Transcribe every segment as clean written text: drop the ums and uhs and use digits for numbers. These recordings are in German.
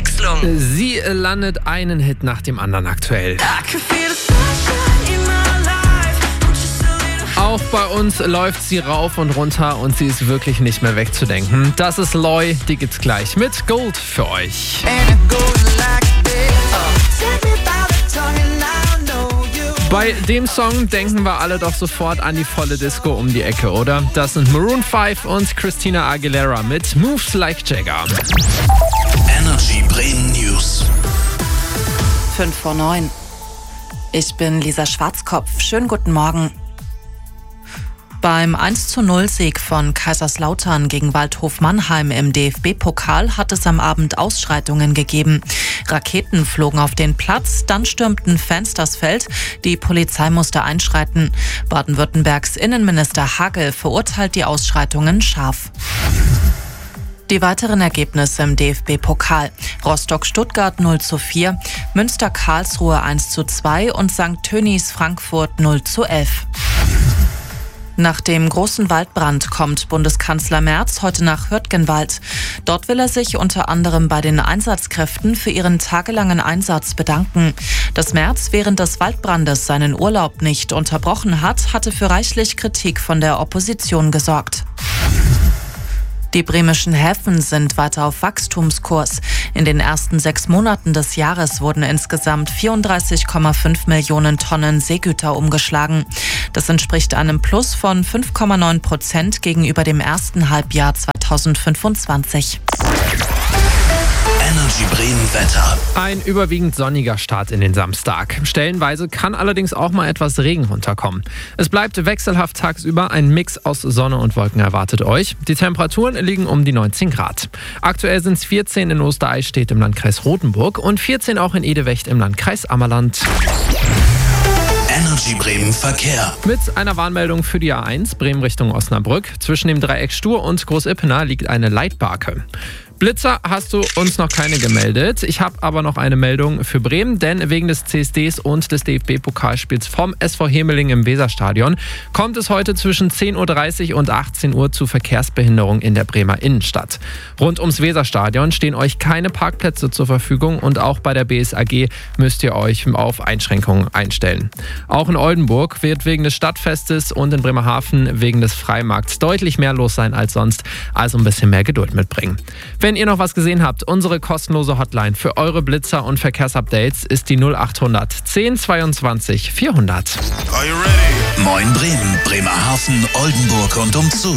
Abwechslung. Sie landet einen Hit nach dem anderen aktuell. Auch bei uns läuft sie rauf und runter und sie ist wirklich nicht mehr wegzudenken. Das ist Loi, die gibt's gleich mit Gold für euch. Bei dem Song denken wir alle doch sofort an die volle Disco um die Ecke, oder? Das sind Maroon 5 und Christina Aguilera mit Moves Like Jagger. Energy Bremen News. 5:09. Ich bin Lisa Schwarzkopf. Schönen guten Morgen. Beim 1:0-Sieg von Kaiserslautern gegen Waldhof Mannheim im DFB-Pokal hat es am Abend Ausschreitungen gegeben. Raketen flogen auf den Platz, dann stürmten Fans das Feld. Die Polizei musste einschreiten. Baden-Württembergs Innenminister Hagel verurteilt die Ausschreitungen scharf. Die weiteren Ergebnisse im DFB-Pokal. Rostock-Stuttgart 0:4, Münster-Karlsruhe 1:2 und St. Tönnies Frankfurt 0:11. Nach dem großen Waldbrand kommt Bundeskanzler Merz heute nach Hürtgenwald. Dort will er sich unter anderem bei den Einsatzkräften für ihren tagelangen Einsatz bedanken. Dass Merz während des Waldbrandes seinen Urlaub nicht unterbrochen hat, hatte für reichlich Kritik von der Opposition gesorgt. Die bremischen Häfen sind weiter auf Wachstumskurs. In den ersten 6 Monaten des Jahres wurden insgesamt 34,5 Millionen Tonnen Seegüter umgeschlagen. Das entspricht einem Plus von 5,9% gegenüber dem ersten Halbjahr 2025. Energy Bremen Wetter. Ein überwiegend sonniger Start in den Samstag. Stellenweise kann allerdings auch mal etwas Regen runterkommen. Es bleibt wechselhaft tagsüber, ein Mix aus Sonne und Wolken erwartet euch. Die Temperaturen liegen um die 19 Grad. Aktuell sind es 14 in Ostereichstätt im Landkreis Rothenburg und 14 auch in Edewecht im Landkreis Ammerland. Energy Bremen Verkehr. Mit einer Warnmeldung für die A1 Bremen Richtung Osnabrück. Zwischen dem Dreieck Stur und Großippener liegt eine Leitbarke. Blitzer hast du uns noch keine gemeldet. Ich habe aber noch eine Meldung für Bremen, denn wegen des CSDs und des DFB-Pokalspiels vom SV Hemeling im Weserstadion kommt es heute zwischen 10:30 Uhr und 18 Uhr zu Verkehrsbehinderung in der Bremer Innenstadt. Rund ums Weserstadion stehen euch keine Parkplätze zur Verfügung und auch bei der BSAG müsst ihr euch auf Einschränkungen einstellen. Auch in Oldenburg wird wegen des Stadtfestes und in Bremerhaven wegen des Freimarkts deutlich mehr los sein als sonst, also ein bisschen mehr Geduld mitbringen. Wenn ihr noch was gesehen habt, unsere kostenlose Hotline für eure Blitzer und Verkehrsupdates ist die 0800 10 22 400. Are you ready? Moin Bremen, Bremerhaven, Oldenburg und umzu.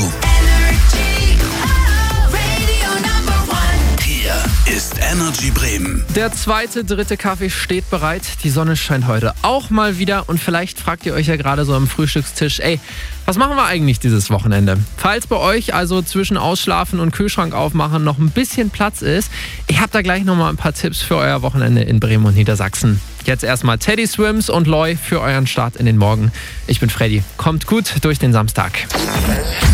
Hier ist Energy Bremen. Der dritte Kaffee steht bereit. Die Sonne scheint heute auch mal wieder und vielleicht fragt ihr euch ja gerade so am Frühstückstisch, was machen wir eigentlich dieses Wochenende? Falls bei euch also zwischen Ausschlafen und Kühlschrank aufmachen noch ein bisschen Platz ist, ich habe da gleich nochmal ein paar Tipps für euer Wochenende in Bremen und Niedersachsen. Jetzt erstmal Teddy Swims und Loi für euren Start in den Morgen. Ich bin Freddy. Kommt gut durch den Samstag.